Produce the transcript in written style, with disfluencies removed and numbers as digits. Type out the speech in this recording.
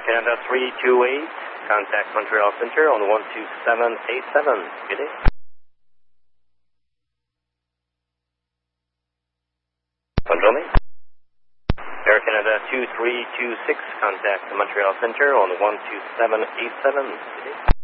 Canada 328, contact Montreal Center on 12787. Good day. Bonjour. Air Canada 2326, contact Montreal Center on 12787. Good day.